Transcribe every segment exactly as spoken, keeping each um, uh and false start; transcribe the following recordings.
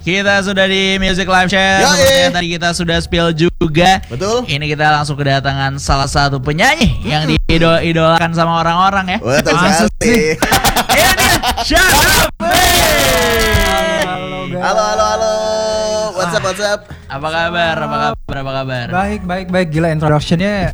Kita sudah di Music Live Chat. Yoi. Seperti yang tadi kita sudah spill juga. Betul. Ini kita langsung kedatangan salah satu penyanyi hmm. yang diidolakan sama orang-orang ya. Betul sekali. Ini dia Syarafi. Halo halo halo. What's up what's up? Apa kabar? Apa kabar? Apa kabar? Baik baik baik. Gila introduction-nya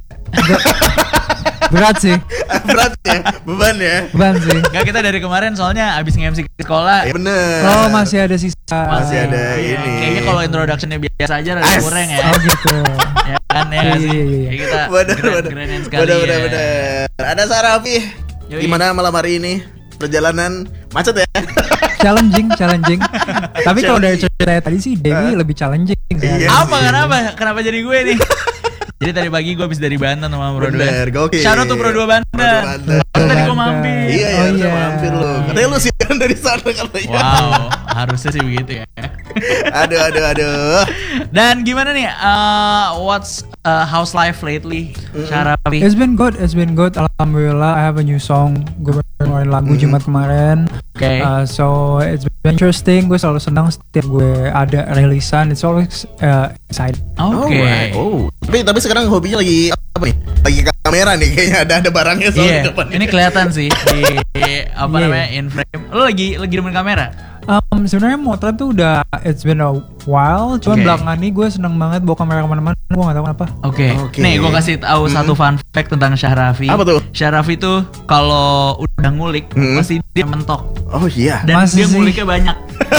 berat sih. Berat ya, beban ya. Beban sih. Gak, kita dari kemarin soalnya abis nge-M C ke sekolah. Ya bener. Oh masih ada sisa. Masih ada Iya, ini. Kayaknya kalau introduction-nya biasa aja rada As- kurang ya. Oh gitu. Ya kan ya nggak sih. Iya, iya, iya. Kayak kita Bener keren- bener. kerenin sekali Bener ya. bener bener. Ada Syarafi. Yoi. Gimana malam hari ini? Perjalanan macet ya? Challenging, challenging. Tapi kalau dari Challenging. cerita tadi sih Dewi lebih challenging sih. Iya. Apa sih. kenapa? Kenapa jadi gue nih? Jadi tadi pagi gue habis dari Banten sama Pro dua. Bener, gokil. Shout out to Pro dua Banten. Pro dua Banten. Kan tadi gue mampir. Iya ya, Oh, harusnya iya. mampir lu. Katanya lu siaran dari sana katanya. Wow, harusnya sih begitu ya. Aduh aduh aduh. Dan gimana nih? Uh, what's uh, how's life lately, Syarafi? It's been good, it's been good. Alhamdulillah, I have a new song. Gue baru ngeluarin lagu Mm. Jumat kemarin. Oke. Uh, so it's been interesting. Gue selalu senang setiap gue ada rilisan. It's always uh, exciting. Oke. Alright. Oh. Tapi tapi sekarang hobinya lagi apa nih? Lagi kamera nih kayaknya ada ada barangnya soalnya Iya, di depan. ini kelihatan sih di apa Iya. namanya in frame. Lo lagi lagi demen kamera? Um, sebenarnya motret tuh udah it's been a while. Cuman Oke. belakangan ini gue seneng banget bawa kamera kemana-mana. Gue gak tahu kenapa. Oke. Oke. Nih, gue kasih tahu Mm. satu fun fact tentang Syarafi. Apa tuh? Syarafi tuh kalau udah ngulik Mm. pasti dia mentok. Oh iya. Dan Masa dia sih? nguliknya banyak.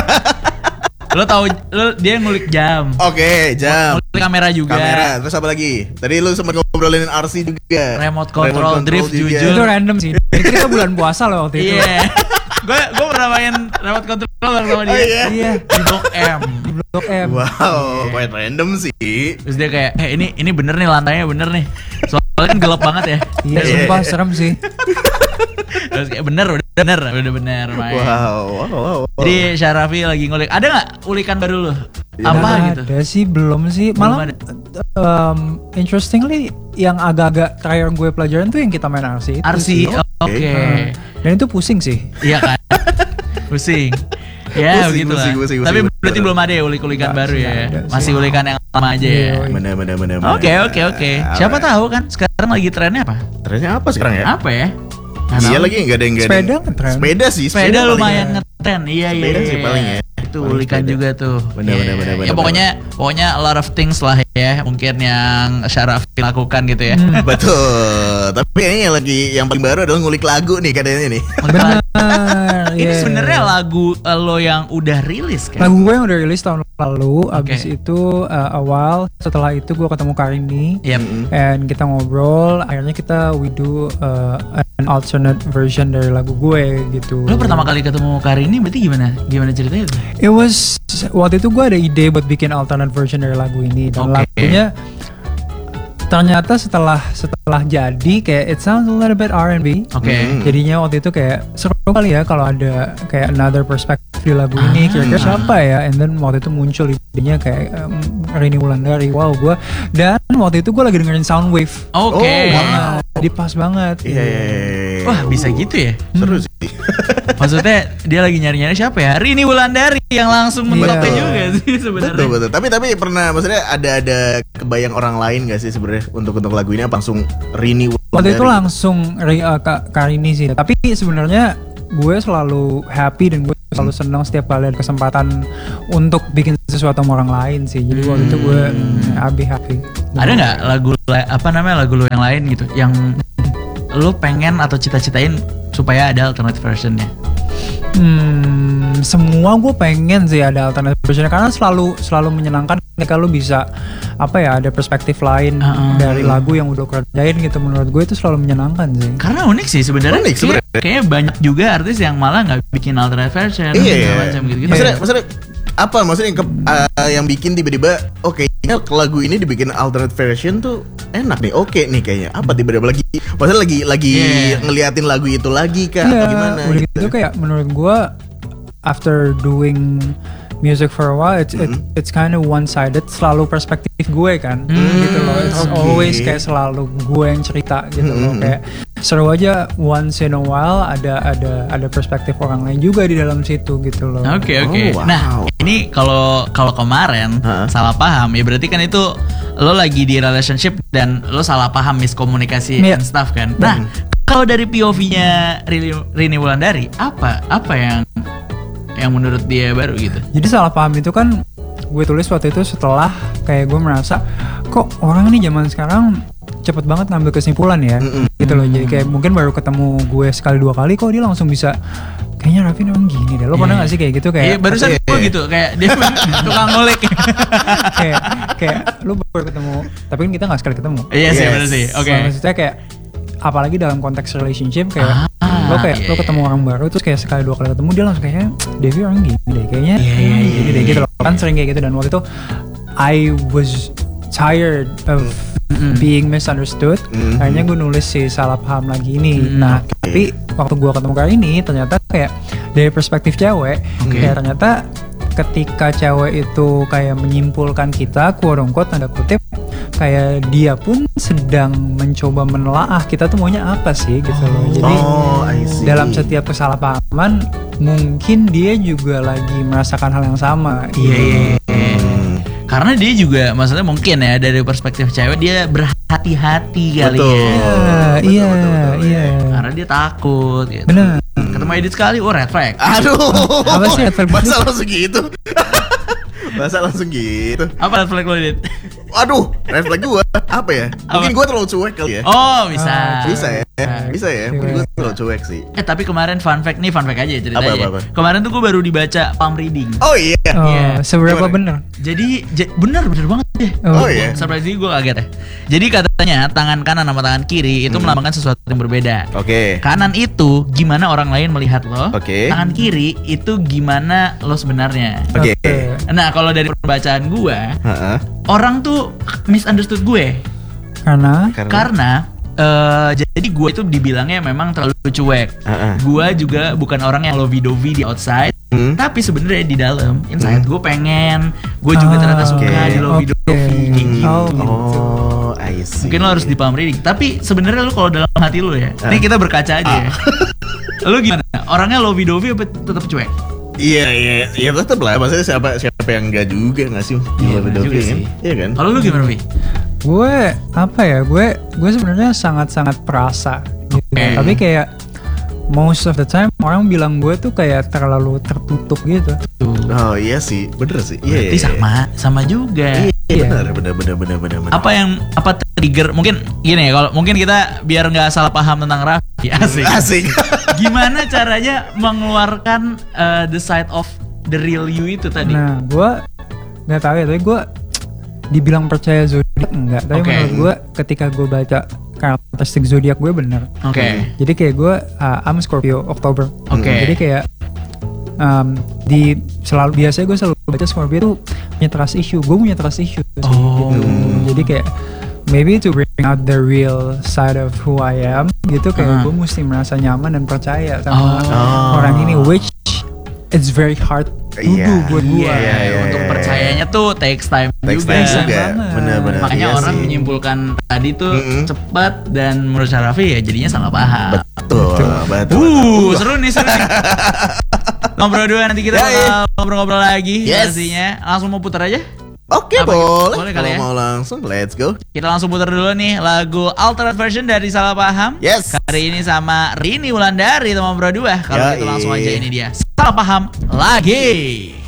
Lo tahu lo dia ngulik jam. Oke, jam. Ngulik kamera juga. Kamera, terus apa lagi? Tadi lu sempat ngobrolin R C juga. Remote control, drift, juga. jujur. Itu random sih. Itu kita bulan puasa loh waktu itu. Iya. Gue gue pernah main remote control bareng sama dia. Oh, iya? Iya. Di Blok M. Di Blok M. Wow, quite random sih. Terus dia kayak, eh ini ini bener nih lantainya bener nih. Soalnya kan gelap banget ya. Iya, Iya. sumpah serem sih. Terus kayak bener, udah bener, udah bener main. Wow, wow, wow. Jadi Syarafi lagi ngulik. Ada nggak ulikan baru lo? Iya. Apa Nggak gitu? Ada sih, belum sih. Belum Malah ada. um, interestingly yang agak-agak terakhir gue pelajaran tuh yang kita main R C itu R C, sih. oke. Oke. Dan itu pusing sih. Iya kan? Pusing. Ya Pusing, begitu lah. pusing, pusing, Tapi pusing, berarti bener. belum ada ya ulik-ulikan Nggak baru sih, ya. nggak ada sih. Masih ulikan yang lama aja ya. Iya, Bener bener bener. Oke oke oke. Siapa tahu kan sekarang lagi trennya apa? Trennya apa sekarang ya? Apa ya? Nggak Iya tahu. lagi nggak ada yang nggak ada Sepeda yang- ngetren. Sepeda sih. Sepeda paling lumayan ya. ngetren. Iya iya. Sepeda iya, sih iya. paling ya. Itu Paling ulikan sepeda. juga tuh. Bener, Iya. bener, bener, Ya bener, pokoknya pokoknya a lot of things lah ya mungkin yang Syarafi lakukan gitu ya. Hmm. Betul. Tapi kayaknya yang lagi yang paling baru adalah ngulik lagu nih katanya nih. Benar. Ini iya. sebenarnya lagu uh, lo yang udah rilis kan? Lagu gue yang udah rilis tahun lalu. Abis Oke. itu uh, awal setelah itu gue ketemu Karini. Yep. And kita ngobrol, akhirnya kita we do uh, an alternate version dari lagu gue gitu. Lo pertama kali ketemu Karini berarti gimana? Gimana ceritanya? tuh? It was waktu itu gue ada ide buat bikin alternate version dari lagu ini dan Oke. lagunya ternyata setelah setelah jadi kayak it sounds a little bit R and B. Oke. Hmm. Jadinya waktu itu kayak seru kali ya kalau ada kayak another perspective di lagu ini. Ah. Kira-kira siapa ya? And then waktu itu muncul idenya kayak um, Rini Wulandari. Wow, gue dan waktu itu gue lagi dengerin Soundwave. Oke. Oh, wow. Nah, jadi pas banget. Iya, iya, iya. Wah bisa gitu ya? Seru sih. Maksudnya dia lagi nyari-nyari siapa ya? Rini Wulandari yang langsung mentoknya Iya. juga sih sebenarnya. Betul betul. Tapi tapi pernah maksudnya ada ada kebayang orang lain gak sih sebenarnya untuk untuk lagu ini apa langsung Rini Waktu itu Wulandari? langsung Ri- uh, Kak Karini sih. Tapi sebenarnya gue selalu happy dan gue selalu senang setiap kali ada kesempatan untuk bikin sesuatu sama orang lain sih. Jadi waktu itu gue mm, happy happy. Ada nggak lagu la- apa namanya lagu lo yang lain gitu yang lo pengen atau cita-citain supaya ada alternate versionnya? Hmm, semua gue pengen sih ada alternative version karena selalu selalu menyenangkan ketika lu bisa apa ya ada perspektif lain Uh-uh. dari lagu yang udah kerjain gitu. Menurut gue itu selalu menyenangkan sih. Karena unik sih sebenarnya. Unik Kayak- sebenarnya. Kayaknya banyak juga artis yang malah nggak bikin alternate version Iya, segala iya. macam gitu. Maksudnya maksudnya apa maksudnya yang, ke- uh, yang bikin tiba-tiba oke kayaknya lagu ini dibikin alternate version tuh enak nih oke nih kayaknya apa tiba-tiba lagi maksudnya lagi lagi Yeah. ngeliatin lagu itu lagi kah atau gimana udah gitu kayak menurut gue after doing music for a while it's it, Mm-hmm. it's kind of one sided, selalu perspektif gue kan Hmm, gitu loh. It's oke. always kayak selalu gue yang cerita gitu loh. Mm-hmm. Kayak seru aja once in a while ada ada ada perspektif orang lain juga di dalam situ gitu loh. Oke oke. Oh, wow. Nah ini kalau kalau kemarin Ha-ha. salah paham ya berarti kan itu lo lagi di relationship dan lo salah paham miskomunikasi Iya. and stuff kan. Nah kalau dari P O V-nya Rini, Rini Wulandari apa apa yang yang menurut dia baru gitu? Jadi salah paham itu kan gue tulis waktu itu setelah kayak gue merasa kok orang nih zaman sekarang cepet banget ngambil kesimpulan ya, Mm-mm. gitu loh. Jadi kayak mungkin baru ketemu gue sekali dua kali kok dia langsung bisa kayaknya Raffi emang gini deh. Lo pernah gak sih kayak gitu Iya kayak barusan Iya, gue iya. gitu kayak dia tukang ngolek. kayak kayak lu baru ketemu tapi kan kita nggak sekali ketemu. Iya sih Yes. benar sih. Oke. Nah, maksudnya kayak apalagi dalam konteks relationship kayak Ah, lo kayak iya, lo ketemu iya. orang baru terus kayak sekali dua kali ketemu dia langsung kayak Devi orang gini deh kayaknya Iya, iya, emang iya, gini deh iya. gitu loh kan sering kayak gitu dan waktu itu I was tired of Mm-mm. being misunderstood. Mm-mm. Akhirnya gue nulis si salah paham lagi ini. Mm, Nah oke. tapi waktu gue ketemu kali ini ternyata kayak dari perspektif cewek Oke. kayak ternyata ketika cewek itu kayak menyimpulkan kita quote unquote tanda kutip kayak dia pun sedang mencoba menelaah kita tuh maunya apa sih gitu loh. Jadi Oh, I see. dalam setiap kesalahpahaman mungkin dia juga lagi merasakan hal yang sama. Iya iya. iya. Hmm. Karena dia juga maksudnya mungkin ya dari perspektif cewek dia berhati-hati kali Betul. ya. Iya, Betul, iya, betul, betul, iya. Karena dia takut gitu. Benar. Ketemu edit sekali, oh red flag. Aduh. Apa sih red flag? Masa langsung gitu? Masa langsung gitu? Apa red flag lo edit? Aduh, red flag gua apa ya? Mungkin Apa? gua terlalu cuek kali ya. Oh bisa. Ah, Bisa ya? Nah. Bisa ya? Mungkin gua terlalu cuek sih. Eh tapi kemarin fun fact nih, fun fact aja ceritanya. Apa, apa, apa? Kemarin tuh gue baru dibaca palm reading. Oh iya. Oh, Iya. seberapa Gimana? benar? Jadi j- bener bener banget deh. Oh, iya. Surprise gue kaget ya. Jadi katanya tangan kanan sama tangan kiri itu Hmm. melambangkan sesuatu yang berbeda. Oke. Kanan itu gimana orang lain melihat lo. Oke. Tangan kiri itu gimana lo sebenarnya. Oke. Nah kalau dari pembacaan gue, Heeh. orang tuh misunderstood gue Karena karena eh, jadi gue itu dibilangnya memang terlalu cuek. Heeh. Gue juga bukan orang yang lovey-dovey di outside, Hmm. tapi sebenarnya di dalam, inside gue pengen, gue juga Ah, ternyata suka oke. di lovey-dovey Oke. kayak gitu. Oh, Oh, I see. Mungkin lo harus di palm reading, tapi sebenarnya lo kalau dalam hati lo ya, Ah. ini kita berkaca aja ya. Lo gimana? Orangnya lovey-dovey apa tetap cuek? Iya iya iya tetep lah. Maksudnya siapa siapa yang enggak juga nggak sih? Iya, Lebih bener dovi juga kan? sih. Iya kan? Kalau lo gimana, Vi? gue apa ya gue gue sebenarnya sangat-sangat perasa gitu. Oke. Tapi kayak most of the time orang bilang gue tuh kayak terlalu tertutup gitu. Tuh. Oh iya sih, bener sih. Iya. Berarti iya, sama, sama juga. Iya, Iya. benar benar benar benar benar. benar. Apa yang apa trigger? Mungkin gini ya, kalau mungkin kita biar nggak salah paham tentang Raffi, asik. Asik. Gimana caranya mengeluarkan uh, the side of the real you itu tadi? Nah gue nggak tahu ya tapi gue dibilang percaya zodiak enggak tapi Oke. menurut gue ketika gue baca karakteristik zodiak gue bener. Oke. Jadi kayak gue uh, I'm Scorpio Oktober. Oke. Jadi kayak um, di selalu biasanya gue selalu baca Scorpio tuh punya trust issue. Gue punya trust issue sih, Oh. gitu. Jadi kayak maybe to bring out the real side of who I am gitu kayak Uh-huh. gue mesti merasa nyaman dan percaya sama Oh. orang ini, which it's very hard to Iya. do buat gue. Iya, Iya, iya, untuk iya. percayanya tuh takes time Takes juga. time Bisa juga. banget. Benar benar. Makanya Iya orang sih. menyimpulkan tadi tuh Mm-mm. cepat dan menurut Raffi ya jadinya salah paham. Betul, betul. Uh, seru nih, seru nih. Ngobrol dua nanti kita Ya, ya. bakal ngobrol-ngobrol lagi Yes. pastinya. Langsung mau putar aja. Oke, Apa? boleh. Boleh kali Kalau ya? mau langsung, let's go. Kita langsung putar dulu nih lagu alternate version dari Salah Paham. Yes. Hari ini sama Rini Wulandari teman berdua. Kalau Yoi. gitu langsung aja ini dia. Salah Paham lagi.